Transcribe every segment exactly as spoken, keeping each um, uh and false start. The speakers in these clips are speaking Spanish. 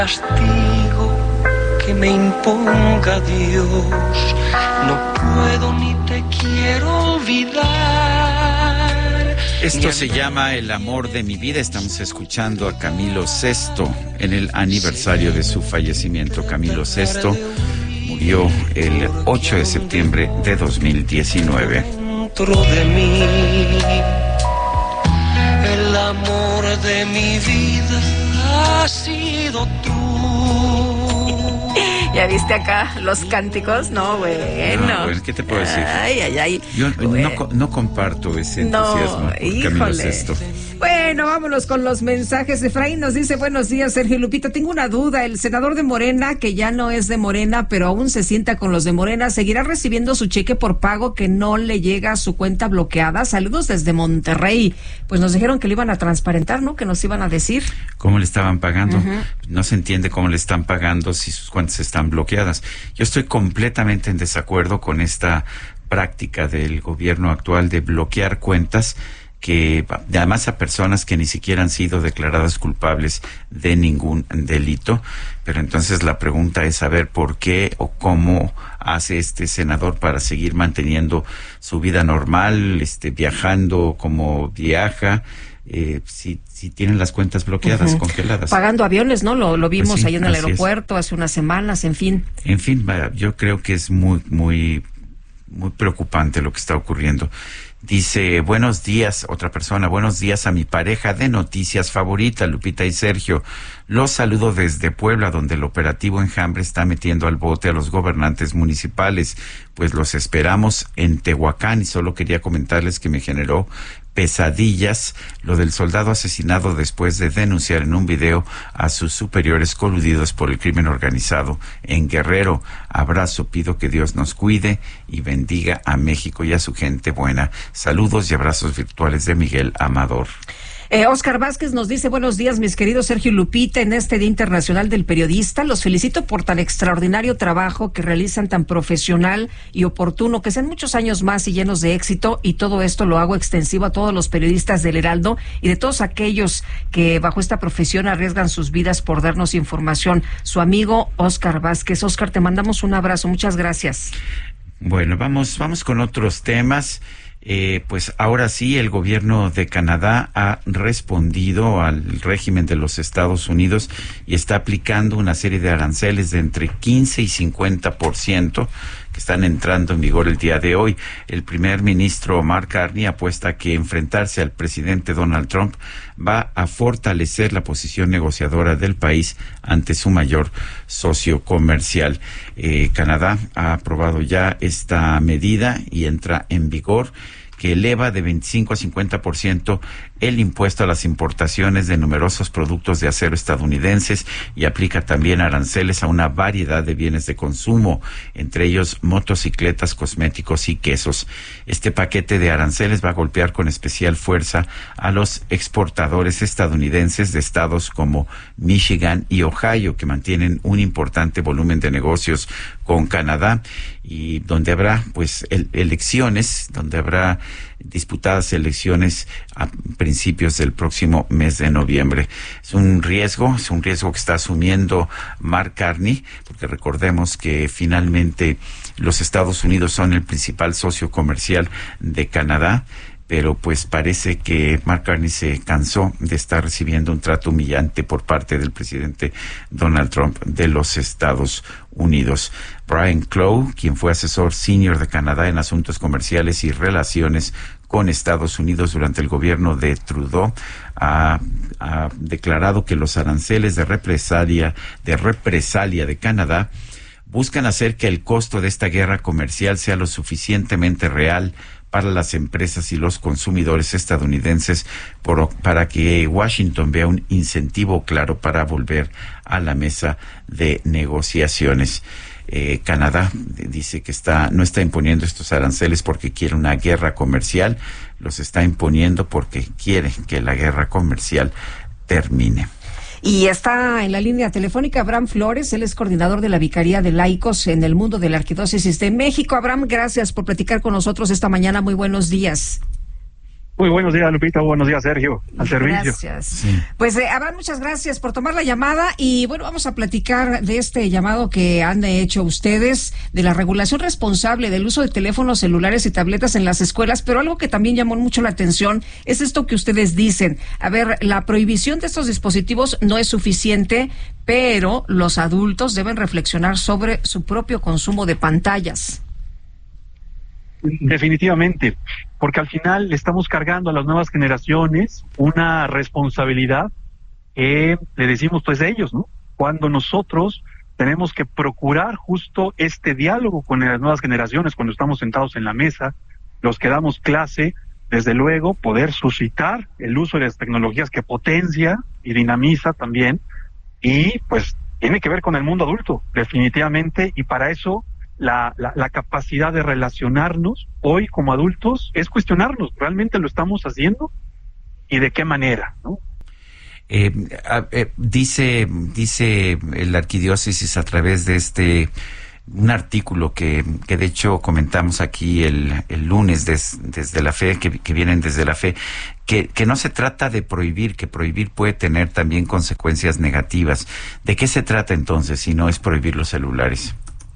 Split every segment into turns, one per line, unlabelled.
Castigo que me imponga Dios, no puedo ni te quiero olvidar.
Esto se llama El amor de mi vida. Estamos escuchando a Camilo Sesto en el aniversario de su fallecimiento. Camilo Sesto murió el ocho de septiembre de dos mil diecinueve.
Dentro de mí, el amor de mi vida ha sido tú.
¿Ya viste acá los cánticos? No, bueno.
No, bueno, ¿qué te puedo decir?
Ay, ay, ay.
Yo
bueno.
no, no comparto ese entusiasmo
No,
por Camilo Sesto.
Bueno, vámonos con los mensajes. Efraín nos dice, buenos días, Sergio Lupita. Tengo una duda. El senador de Morena, que ya no es de Morena, pero aún se sienta con los de Morena, ¿seguirá recibiendo su cheque por pago que no le llega a su cuenta bloqueada? Saludos desde Monterrey. Pues nos dijeron que lo iban a transparentar, ¿no? Que nos iban a decir.
¿Cómo le estaban pagando?
Uh-huh.
No se entiende cómo le están pagando si sus cuentas están bloqueadas. Yo estoy completamente en desacuerdo con esta práctica del gobierno actual de bloquear cuentas, que además a personas que ni siquiera han sido declaradas culpables de ningún delito. Pero entonces la pregunta es saber por qué o cómo hace este senador para seguir manteniendo su vida normal, este, viajando como viaja, eh, si, si tienen las cuentas bloqueadas, uh-huh. congeladas.
Pagando aviones, ¿no? Lo, lo vimos
pues sí,
ahí en el
así
aeropuerto
es.
Hace unas semanas, en fin.
En fin, yo creo que es muy, muy, muy preocupante lo que está ocurriendo. Dice, buenos días, otra persona, buenos días a mi pareja de noticias favorita, Lupita y Sergio. Los saludo desde Puebla, donde el operativo Enjambre está metiendo al bote a los gobernantes municipales. Pues los esperamos en Tehuacán, y solo quería comentarles que me generó pesadillas lo del soldado asesinado después de denunciar en un video a sus superiores coludidos por el crimen organizado en Guerrero. Abrazo, pido que Dios nos cuide y bendiga a México y a su gente buena. Saludos y abrazos virtuales de Miguel Amador.
Eh, Oscar Vázquez nos dice, buenos días, mis queridos Sergio y Lupita, en este Día Internacional del Periodista. Los felicito por tan extraordinario trabajo que realizan, tan profesional y oportuno, que sean muchos años más y llenos de éxito, y todo esto lo hago extensivo a todos los periodistas del Heraldo y de todos aquellos que bajo esta profesión arriesgan sus vidas por darnos información. Su amigo Oscar Vázquez. Oscar, te mandamos un abrazo, muchas gracias.
Bueno, vamos, vamos con otros temas. Eh, pues ahora sí, el gobierno de Canadá ha respondido al régimen de los Estados Unidos y está aplicando una serie de aranceles de entre quince y cincuenta por ciento que están entrando en vigor el día de hoy. El primer ministro Mark Carney apuesta que enfrentarse al presidente Donald Trump va a fortalecer la posición negociadora del país ante su mayor socio comercial. Eh, Canadá ha aprobado ya esta medida y entra en vigor, que eleva de veinticinco a cincuenta por ciento el impuesto a las importaciones de numerosos productos de acero estadounidenses y aplica también aranceles a una variedad de bienes de consumo, entre ellos motocicletas, cosméticos y quesos. Este paquete de aranceles va a golpear con especial fuerza a los exportadores estadounidenses de estados como Michigan y Ohio, que mantienen un importante volumen de negocios con Canadá, y donde habrá pues el, elecciones, donde habrá disputadas elecciones a principios del próximo mes de noviembre. Es un riesgo, es un riesgo que está asumiendo Mark Carney, porque recordemos que finalmente los Estados Unidos son el principal socio comercial de Canadá, pero pues parece que Mark Carney se cansó de estar recibiendo un trato humillante por parte del presidente Donald Trump de los Estados Unidos. Brian Clough, quien fue asesor senior de Canadá en asuntos comerciales y relaciones con Estados Unidos durante el gobierno de Trudeau, ha, ha declarado que los aranceles de represalia, de represalia de Canadá buscan hacer que el costo de esta guerra comercial sea lo suficientemente real para las empresas y los consumidores estadounidenses, por, para que Washington vea un incentivo claro para volver a la mesa de negociaciones. Eh, Canadá dice que está no está imponiendo estos aranceles porque quiere una guerra comercial, los está imponiendo porque quiere que la guerra comercial termine.
Y está en la línea telefónica Abraham Flores, él es coordinador de la Vicaría de Laicos en el Mundo de la Arquidiócesis de México. Abraham, gracias por platicar con nosotros esta mañana. Muy buenos días.
Muy buenos días, Lupita. Buenos días, Sergio. Al servicio.
Gracias. Sí. Pues, eh, Abraham, muchas gracias por tomar la llamada. Y bueno, vamos a platicar de este llamado que han hecho ustedes de la regulación responsable del uso de teléfonos celulares y tabletas en las escuelas. Pero algo que también llamó mucho la atención es esto que ustedes dicen. A ver, la prohibición de estos dispositivos no es suficiente, pero los adultos deben reflexionar sobre su propio consumo de pantallas.
Definitivamente, porque al final le estamos cargando a las nuevas generaciones una responsabilidad que le decimos pues a ellos, ¿no? Cuando nosotros tenemos que procurar justo este diálogo con las nuevas generaciones, cuando estamos sentados en la mesa, los que damos clase, desde luego poder suscitar el uso de las tecnologías que potencia y dinamiza también, y pues tiene que ver con el mundo adulto, definitivamente, y para eso La, la, la capacidad de relacionarnos hoy como adultos es cuestionarnos, ¿realmente lo estamos haciendo? ¿Y de qué manera? ¿no?
Eh, eh, dice, dice la arquidiócesis a través de este, un artículo que, que de hecho comentamos aquí el, el lunes des, desde la fe, que, que vienen desde la fe, que, que no se trata de prohibir, que prohibir puede tener también consecuencias negativas. ¿De qué se trata entonces si no es prohibir los celulares?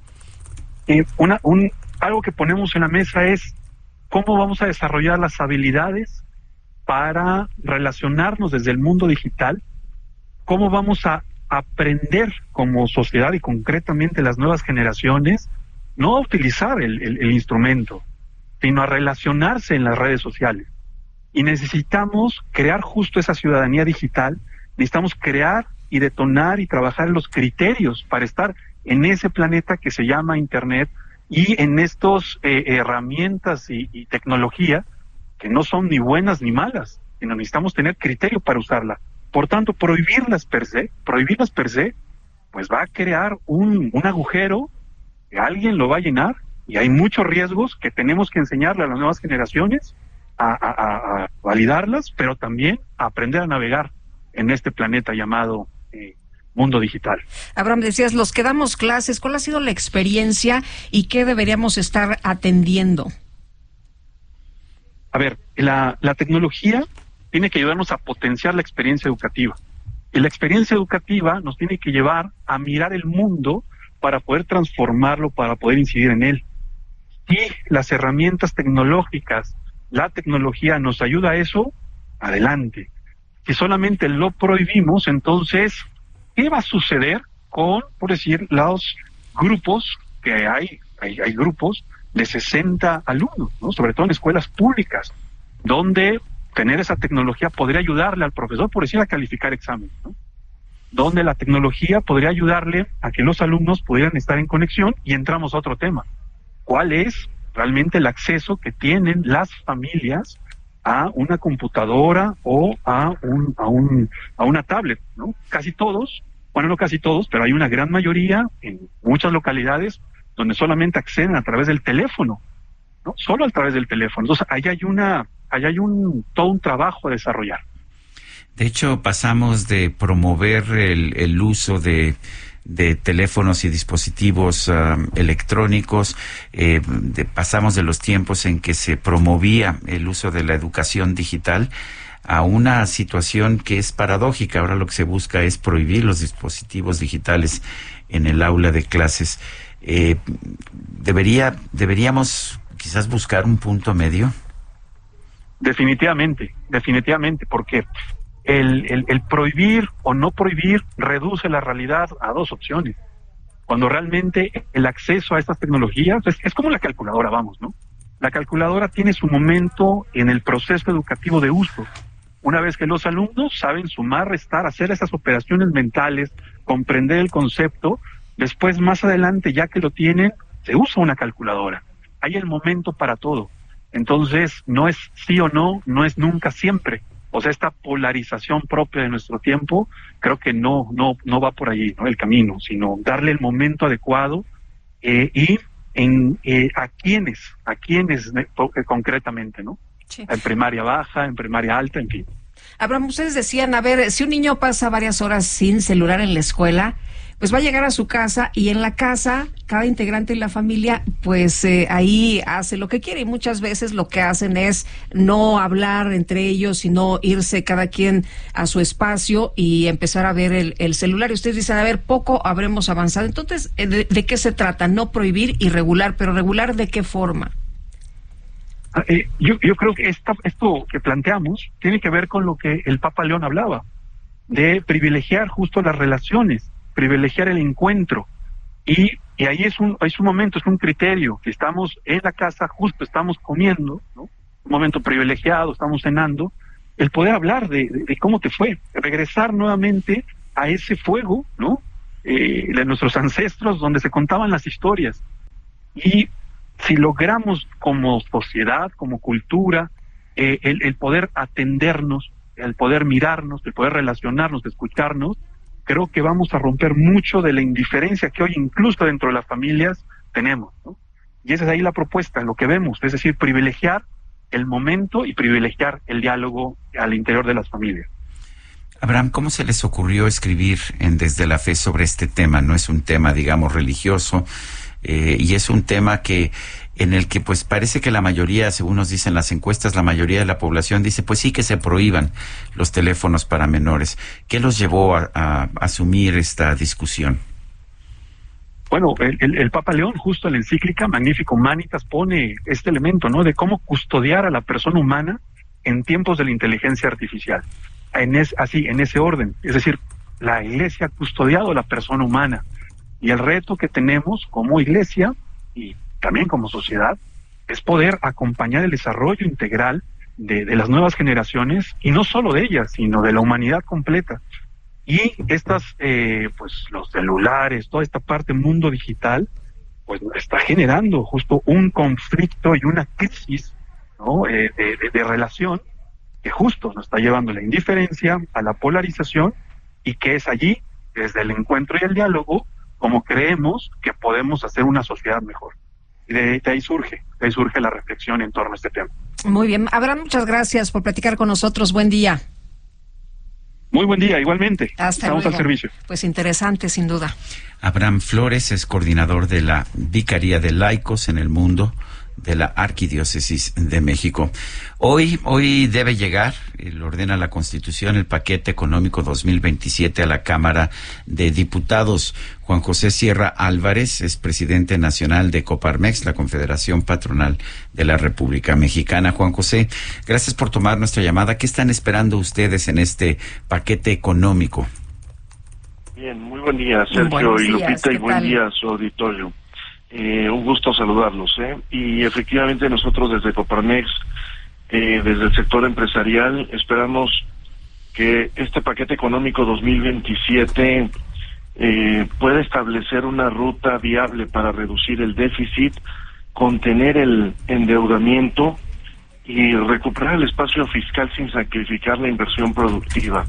Eh, una, un, algo que ponemos en la mesa es cómo vamos a desarrollar las habilidades para relacionarnos desde el mundo digital, cómo vamos a aprender como sociedad y concretamente las nuevas generaciones, no a utilizar el, el, el instrumento, sino a relacionarse en las redes sociales. Y necesitamos crear justo esa ciudadanía digital, necesitamos crear y detonar y trabajar los criterios para estar en ese planeta que se llama Internet y en estas eh, herramientas y, y tecnología que no son ni buenas ni malas, sino necesitamos tener criterio para usarla. Por tanto, prohibirlas per se, prohibirlas per se, pues va a crear un, un agujero que alguien lo va a llenar y hay muchos riesgos que tenemos que enseñarle a las nuevas generaciones a, a, a, a validarlas, pero también a aprender a navegar en este planeta llamado eh, mundo digital.
Abraham, decías, los que damos clases, ¿cuál ha sido la experiencia y qué deberíamos estar atendiendo?
A ver, la, la tecnología tiene que ayudarnos a potenciar la experiencia educativa. Y la experiencia educativa nos tiene que llevar a mirar el mundo para poder transformarlo, para poder incidir en él. Si las herramientas tecnológicas, la tecnología nos ayuda a eso, adelante. Si solamente lo prohibimos, entonces ¿qué va a suceder con, por decir, los grupos que hay? Hay, hay grupos de sesenta alumnos, ¿no? Sobre todo en escuelas públicas, donde tener esa tecnología podría ayudarle al profesor, por decir, a calificar exámenes, ¿no? Donde la tecnología podría ayudarle a que los alumnos pudieran estar en conexión, y entramos a otro tema. ¿Cuál es realmente el acceso que tienen las familias a una computadora o a un a un a una tablet, ¿no? Casi todos, bueno, no casi todos, pero hay una gran mayoría en muchas localidades donde solamente acceden a través del teléfono, ¿no? Solo a través del teléfono. Entonces, ahí hay una ahí hay un todo un trabajo a desarrollar.
De hecho, pasamos de promover el, el uso de de teléfonos y dispositivos uh, electrónicos, eh, de, pasamos de los tiempos en que se promovía el uso de la educación digital a una situación que es paradójica. Ahora lo que se busca es prohibir los dispositivos digitales en el aula de clases. Eh, debería, deberíamos quizás buscar un punto medio.
Definitivamente, definitivamente, porque El, el, el prohibir o no prohibir reduce la realidad a dos opciones. Cuando realmente el acceso a estas tecnologías es, es como la calculadora, vamos, ¿no? La calculadora tiene su momento en el proceso educativo de uso. Una vez que los alumnos saben sumar, restar, hacer esas operaciones mentales, comprender el concepto, después más adelante, ya que lo tienen, se usa una calculadora. Hay el momento para todo. Entonces, no es sí o no, no es nunca siempre. O sea, esta polarización propia de nuestro tiempo, creo que no no no va por allí, ¿no? El camino, sino darle el momento adecuado eh, y en eh, a quiénes, a quiénes eh, concretamente, ¿no? Sí. En primaria baja, en primaria alta, en fin.
Abraham, ustedes decían, a ver, si un niño pasa varias horas sin celular en la escuela, pues va a llegar a su casa y en la casa cada integrante de la familia pues eh, ahí hace lo que quiere y muchas veces lo que hacen es no hablar entre ellos, sino irse cada quien a su espacio y empezar a ver el, el celular. Y ustedes dicen, a ver, poco habremos avanzado. Entonces, ¿de, de qué se trata? No prohibir y regular, pero regular ¿de qué forma?
Eh, yo, yo creo que esta, esto que planteamos tiene que ver con lo que el Papa León hablaba, de privilegiar justo las relaciones, privilegiar el encuentro. Y, y ahí es un, es un momento, es un criterio, que estamos en la casa, justo estamos comiendo, ¿no? Un momento privilegiado, estamos cenando, el poder hablar de, de, de cómo te fue, regresar nuevamente a ese fuego, ¿no? Eh, de nuestros ancestros, donde se contaban las historias. Y si logramos como sociedad, como cultura, eh, el, el poder atendernos, el poder mirarnos, el poder relacionarnos, escucharnos, creo que vamos a romper mucho de la indiferencia que hoy incluso dentro de las familias tenemos, ¿no? Y esa es ahí la propuesta, lo que vemos, es decir, privilegiar el momento y privilegiar el diálogo al interior de las familias.
Abraham, ¿cómo se les ocurrió escribir en Desde la Fe sobre este tema? No es un tema, digamos, religioso, eh, y es un tema que en el que pues parece que la mayoría, según nos dicen las encuestas, la mayoría de la población dice pues sí que se prohíban los teléfonos para menores. ¿Qué los llevó a, a asumir esta discusión?
Bueno, el, el, el Papa León, justo en la encíclica Magnificat Humanitas, pone este elemento, ¿no?, de cómo custodiar a la persona humana en tiempos de la inteligencia artificial. En es, así, en ese orden. Es decir, la Iglesia ha custodiado a la persona humana. Y el reto que tenemos como Iglesia y también como sociedad es poder acompañar el desarrollo integral de, de las nuevas generaciones, y no solo de ellas, sino de la humanidad completa. Y estas, eh, pues los celulares, toda esta parte mundo digital, pues está generando justo un conflicto y una crisis, ¿no?, eh, de, de, de relación, que justo nos está llevando a la indiferencia, a la polarización, y que es allí, desde el encuentro y el diálogo, como creemos que podemos hacer una sociedad mejor. Y de, de ahí surge, de ahí surge la reflexión en torno a este tema.
Muy bien. Abraham, muchas gracias por platicar con nosotros. Buen día.
Muy buen día, igualmente.
Hasta
Estamos
luego.
al servicio.
Pues interesante, sin duda.
Abraham Flores es coordinador de la Vicaría de Laicos en el Mundo de la Arquidiócesis de México. Hoy, hoy debe llegar, lo ordena la Constitución, el paquete económico dos mil veintisiete a la Cámara de Diputados. Juan José Sierra Álvarez es presidente nacional de Coparmex, la Confederación Patronal de la República Mexicana. Juan José, gracias por tomar nuestra llamada. ¿Qué están esperando ustedes en este paquete económico?
Bien, muy buen día, Sergio y Lupita, y buen día a su auditorio. Eh, un gusto saludarlos, ¿eh? Y efectivamente nosotros desde Coparmex, eh, desde el sector empresarial, esperamos que este paquete económico dos mil veintisiete eh, pueda establecer una ruta viable para reducir el déficit, contener el endeudamiento y recuperar el espacio fiscal sin sacrificar la inversión productiva.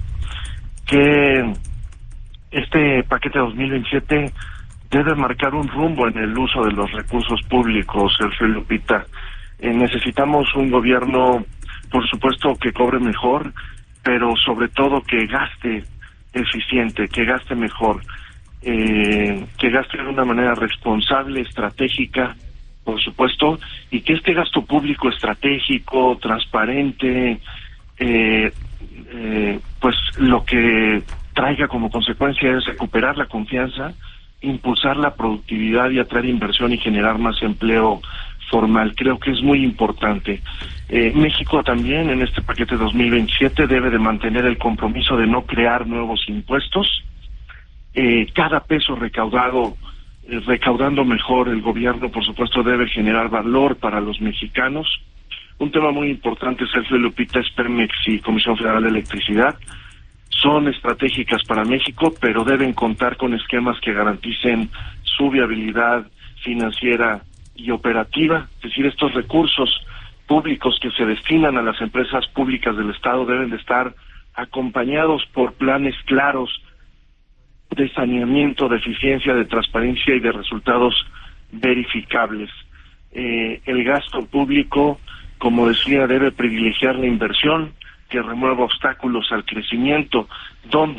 Que este paquete dos mil veintisiete debe marcar un rumbo en el uso de los recursos públicos, Sergio y Lupita. Eh, necesitamos un gobierno, por supuesto, que cobre mejor, pero sobre todo que gaste eficiente, que gaste mejor, eh, que gaste de una manera responsable, estratégica, por supuesto, y que este gasto público estratégico, transparente, eh, eh, pues lo que traiga como consecuencia es recuperar la confianza, impulsar la productividad y atraer inversión y generar más empleo formal. Creo que es muy importante. Eh, México también en este paquete dos mil veintisiete debe de mantener el compromiso de no crear nuevos impuestos. Eh, cada peso recaudado, eh, recaudando mejor el gobierno, por supuesto, debe generar valor para los mexicanos. Un tema muy importante, Sergio y Lupita, es Pemex y Comisión Federal de Electricidad. Son estratégicas para México, pero deben contar con esquemas que garanticen su viabilidad financiera y operativa. Es decir, estos recursos públicos que se destinan a las empresas públicas del Estado deben de estar acompañados por planes claros de saneamiento, de eficiencia, de transparencia y de resultados verificables. Eh, el gasto público, como decía, debe privilegiar la inversión que remueva obstáculos al crecimiento, donde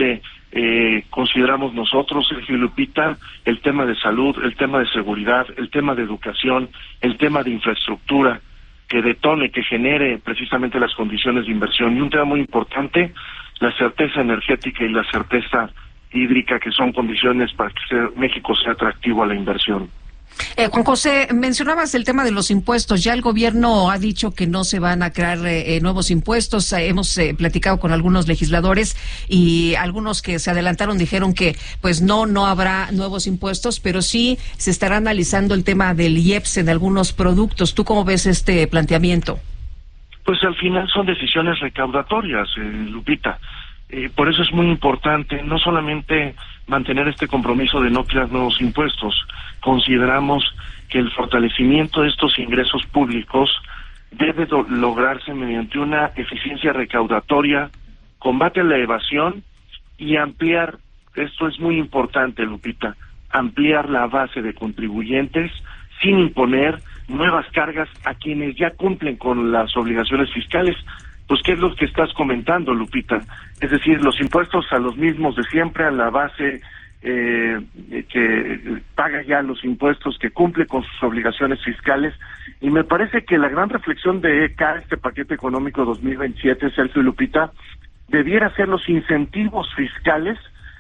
eh, consideramos nosotros, Sergio y Lupita, el tema de salud, el tema de seguridad, el tema de educación, el tema de infraestructura, que detone, que genere precisamente las condiciones de inversión. Y un tema muy importante, la certeza energética y la certeza hídrica, que son condiciones para que sea, México sea atractivo a la inversión.
Eh, Juan José, mencionabas el tema de los impuestos. Ya el gobierno ha dicho que no se van a crear eh, nuevos impuestos. Eh, hemos eh, platicado con algunos legisladores y algunos que se adelantaron dijeron que pues no, no habrá nuevos impuestos, pero sí se estará analizando el tema del I E P S en algunos productos. ¿Tú cómo ves este planteamiento?
Pues al final son decisiones recaudatorias, eh, Lupita. Eh, por eso es muy importante no solamente mantener este compromiso de no crear nuevos impuestos. Consideramos que el fortalecimiento de estos ingresos públicos debe do- lograrse mediante una eficiencia recaudatoria, combate a la evasión y ampliar, esto es muy importante, Lupita, ampliar la base de contribuyentes sin imponer nuevas cargas a quienes ya cumplen con las obligaciones fiscales. Pues, ¿qué es lo que estás comentando, Lupita? Es decir, los impuestos a los mismos de siempre, a la base eh, que paga ya los impuestos, que cumple con sus obligaciones fiscales. Y me parece que la gran reflexión de E C A, este paquete económico dos mil veintisiete, Sergio y Lupita, debiera ser los incentivos fiscales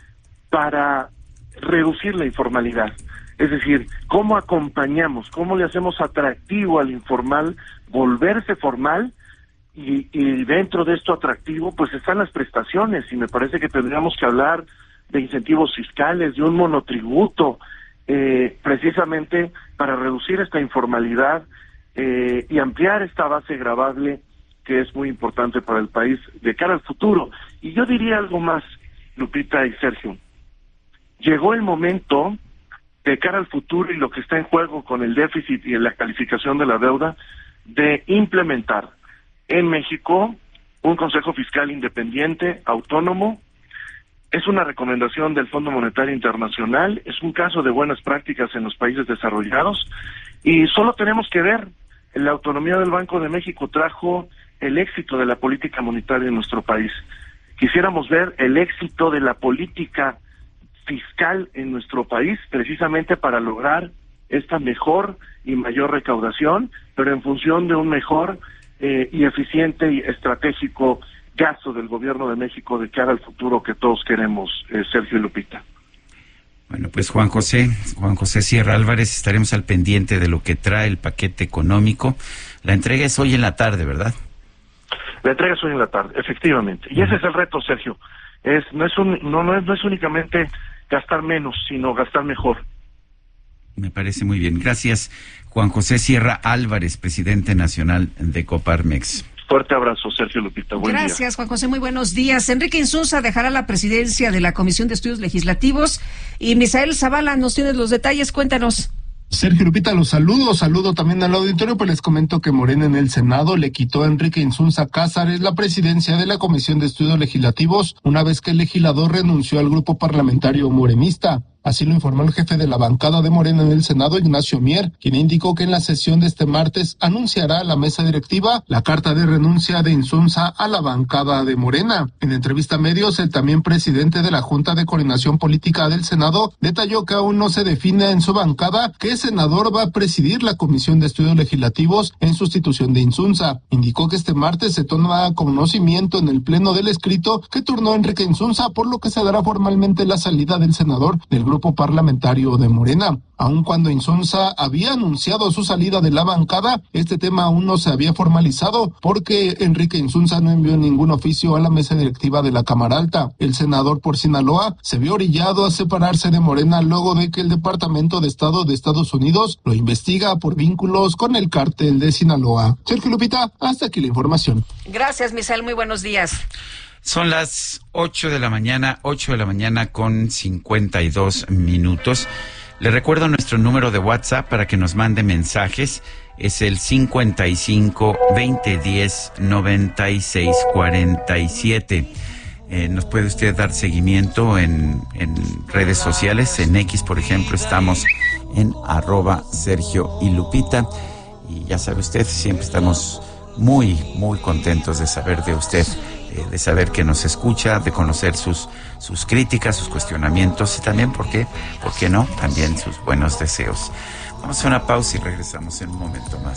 para reducir la informalidad. Es decir, ¿cómo acompañamos, cómo le hacemos atractivo al informal volverse formal? Y, y dentro de esto atractivo, pues están las prestaciones, y me parece que tendríamos que hablar de incentivos fiscales, de un monotributo, eh, precisamente para reducir esta informalidad eh, y ampliar esta base gravable que es muy importante para el país de cara al futuro. Y yo diría algo más, Lupita y Sergio. Llegó el momento, de cara al futuro y lo que está en juego con el déficit y la calificación de la deuda, de implementar en México un Consejo Fiscal independiente, autónomo. Es una recomendación del Fondo Monetario Internacional, es un caso de buenas prácticas en los países desarrollados, y solo tenemos que ver, la autonomía del Banco de México trajo el éxito de la política monetaria en nuestro país. Quisiéramos ver el éxito de la política fiscal en nuestro país, precisamente para lograr esta mejor y mayor recaudación, pero en función de un mejor Eh, y eficiente y estratégico gasto del gobierno de México de cara al futuro que todos queremos, eh, Sergio y Lupita.
Bueno, pues Juan José, Juan José Sierra Álvarez, estaremos al pendiente de lo que trae el paquete económico. La entrega es hoy en la tarde, ¿verdad?
La entrega es hoy en la tarde, efectivamente. Y uh-huh. ese es el reto, Sergio. Es no es un, no no es no es únicamente gastar menos, sino gastar mejor.
Me parece muy bien. Gracias, Juan José Sierra Álvarez, presidente nacional de Coparmex.
Fuerte abrazo, Sergio, Lupita. Buen
Gracias,
día.
Juan José. Muy buenos días. Enrique Insunza dejará la presidencia de la Comisión de Estudios Legislativos y Misael Zavala nos tiene los detalles. Cuéntanos.
Sergio, Lupita, los saludo, saludo también al auditorio, pues les comento que Morena en el Senado le quitó a Enrique Insunza Cázares la presidencia de la Comisión de Estudios Legislativos una vez que el legislador renunció al grupo parlamentario morenista. Así lo informó el jefe de la bancada de Morena en el Senado, Ignacio Mier, quien indicó que en la sesión de este martes anunciará a la mesa directiva la carta de renuncia de Insunza a la bancada de Morena. En entrevista a medios, el también presidente de la Junta de Coordinación Política del Senado detalló que aún no se define en su bancada qué senador va a presidir la Comisión de Estudios Legislativos en sustitución de Insunza. Indicó que este martes se toma conocimiento en el pleno del escrito que turnó Enrique Insunza, por lo que se dará formalmente la salida del senador del grupo parlamentario de Morena. Aun cuando Insunza había anunciado su salida de la bancada, este tema aún no se había formalizado porque Enrique Insunza no envió ningún oficio a la mesa directiva de la Cámara Alta. El senador por Sinaloa se vio orillado a separarse de Morena luego de que el Departamento de Estado de Estados Unidos lo investiga por vínculos con el cártel de Sinaloa. Sergio, Lupita, hasta aquí la información.
Gracias, Misael. Muy buenos días.
Son las ocho de la mañana, ocho de la mañana con cincuenta y dos minutos. Le recuerdo nuestro número de WhatsApp para que nos mande mensajes. Es el cincuenta y cinco, veinte diez, noventa y seis cuarenta y siete. Eh, nos puede usted dar seguimiento en, en redes sociales. En X, por ejemplo, estamos en arroba Sergio y Lupita. Y ya sabe usted, siempre estamos muy, muy contentos de saber de usted. de, de saber que nos escucha, de conocer sus, sus críticas, sus cuestionamientos y también, ¿por qué? ¿Por qué no? También sus buenos deseos. Vamos a una pausa y regresamos en un momento más.